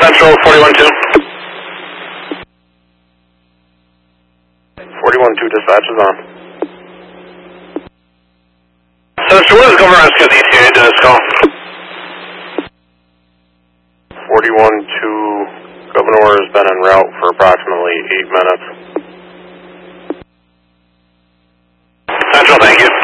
Central, 41-2. 41-2, dispatch is on. Central, what is Governor Rescue's ETA to this call? 41-2, Governor has been en route for approximately 8 minutes. Central, thank you.